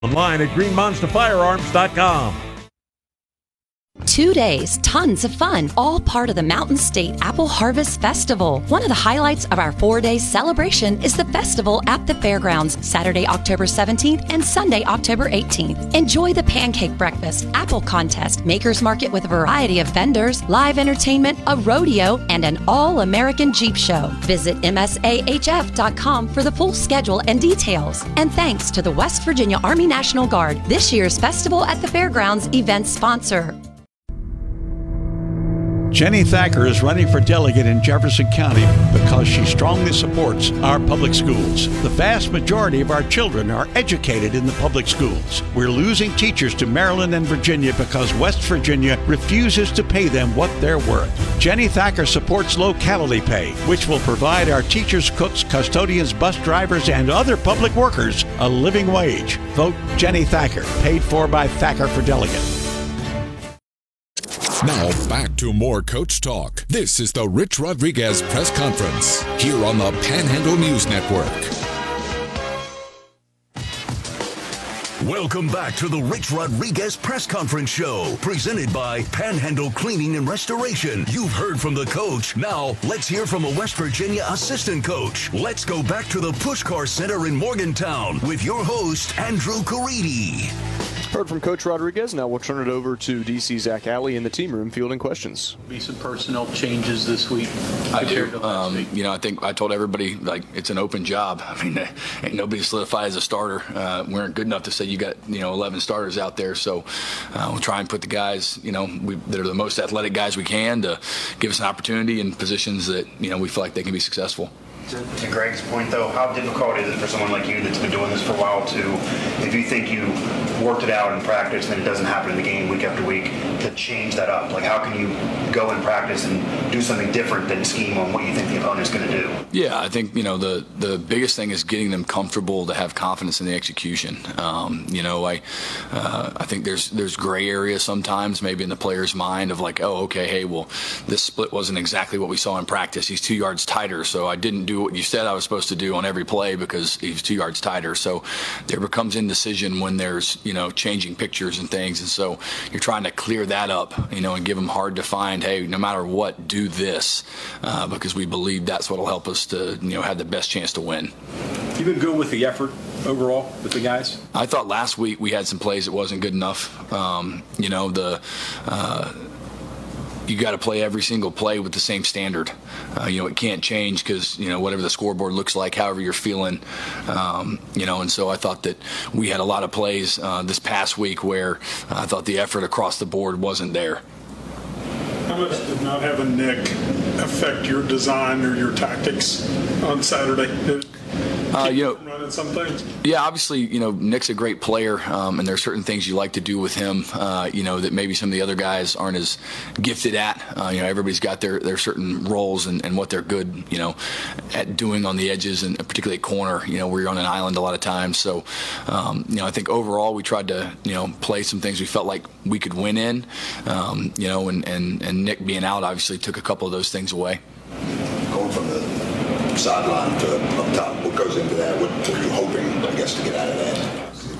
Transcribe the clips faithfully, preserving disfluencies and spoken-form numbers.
Online at green monster firearms dot com. Two days, tons of fun, all part of the Mountain State Apple Harvest Festival. One of the highlights of our four-day celebration is the festival at the fairgrounds, Saturday, October seventeenth and Sunday, October eighteenth. Enjoy the pancake breakfast, apple contest, makers market with a variety of vendors, live entertainment, a rodeo, and an all-American Jeep show. Visit M S A H F dot com for the full schedule and details. And thanks to the West Virginia Army National Guard, this year's Festival at the Fairgrounds event sponsor. Jenny Thacker is running for delegate in Jefferson County because she strongly supports our public schools. The vast majority of our children are educated in the public schools. We're losing teachers to Maryland and Virginia because West Virginia refuses to pay them what they're worth. Jenny Thacker supports locality pay, which will provide our teachers, cooks, custodians, bus drivers, and other public workers a living wage. Vote Jenny Thacker, paid for by Thacker for Delegate. Now back to more Coach Talk. This is the Rich Rodriguez Press Conference here on the Panhandle News Network. Welcome back to the Rich Rodriguez Press Conference Show, presented by Panhandle Cleaning and Restoration. You've heard from the coach. Now, let's hear from a West Virginia assistant coach. Let's go back to the Pushcar Center in Morgantown with your host, Andrew Caridi. Heard from Coach Rodriguez. Now we'll turn it over to D C Zach Alley in the team room fielding questions. Be some personnel changes this week. I do. Um, you know, I think I told everybody, like, it's an open job. I mean, ain't nobody solidified as a starter. Uh, we weren't good enough to say you got, you know, eleven starters out there. So uh, we'll try and put the guys, you know, we, that are the most athletic guys we can to give us an opportunity in positions that, you know, we feel like they can be successful. To, to Greg's point, though, how difficult is it for someone like you that's been doing this for a while to, if you think you worked it out in practice and it doesn't happen in the game week after week, to change that up? Like, how can you go in practice and do something different than scheme on what you think the opponent's going to do? Yeah, I think, you know, the, the biggest thing is getting them comfortable to have confidence in the execution. Um, you know, I uh, I think there's there's gray areas sometimes maybe in the player's mind of like, oh, okay, hey, well, this split wasn't exactly what we saw in practice. He's two yards tighter, so I didn't do what you said I was supposed to do on every play because he's two yards tighter. So there becomes indecision when there's, you know, changing pictures and things. And so you're trying to clear that up, you know, and give them hard to find, hey, no matter what, do this, uh, because we believe that's what will help us to, you know, have the best chance to win. You've been good with the effort overall with the guys? I thought last week we had some plays that wasn't good enough. Um, you know, the uh, you got to play every single play with the same standard. Uh, you know, it can't change because, you know, whatever the scoreboard looks like, however you're feeling, um, you know, and so I thought that we had a lot of plays uh, this past week where I thought the effort across the board wasn't there. How much did not having Nick affect your design or your tactics on Saturday? Uh, you know, running some things? Yeah, obviously, you know, Nick's a great player, um, and there are certain things you like to do with him, uh, you know, that maybe some of the other guys aren't as gifted at. Uh, you know, everybody's got their, their certain roles and, and what they're good, you know, at doing on the edges, and particularly at corner, you know, where you're on an island a lot of times. So, um, you know, I think overall we tried to, you know, play some things we felt like we could win in, um, you know, and, and, and Nick being out obviously took a couple of those things away. Going from the sideline to up top, what goes into that? What were you hoping, I guess, to get out of that?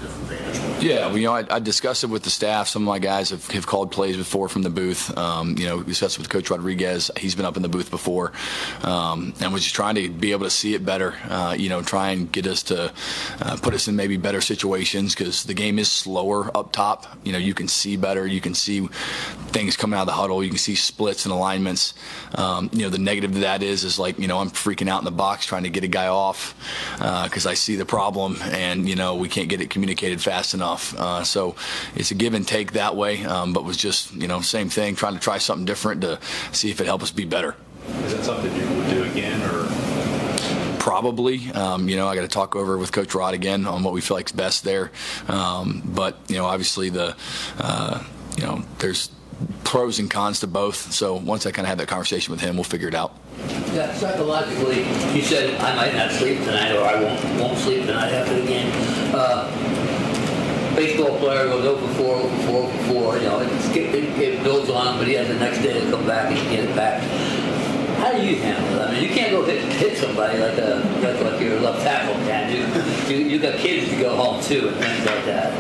Yeah, well, you know, I, I discussed it with the staff. Some of my guys have, have called plays before from the booth. Um, you know, discussed with Coach Rodriguez. He's been up in the booth before, um, and was just trying to be able to see it better. Uh, you know, try and get us to uh, put us in maybe better situations because the game is slower up top. You know, you can see better. You can see things coming out of the huddle. You can see splits and alignments. Um, you know, the negative to that is is like, you know, I'm freaking out in the box trying to get a guy off because uh, I see the problem, and you know, we can't get it communicated fast enough. Uh, so it's a give and take that way, um, but was just, you know, same thing, trying to try something different to see if it helped us be better. Is that something you would do again, or? Probably. Um, you know, I got to talk over with Coach Rod again on what we feel like is best there. Um, but, you know, obviously the, uh, you know, there's pros and cons to both. So once I kind of have that conversation with him, we'll figure it out. Yeah, psychologically, you said I might not sleep tonight, or I won't won't sleep tonight after the game. Uh, Baseball player goes over four, over four, over four. You know, it, it, it goes on, but he has the next day to come back and get it back. how do you handle it? I mean, you can't go hit, hit somebody like a like, like your left tackle can. You, you you got kids to go home too and things like that.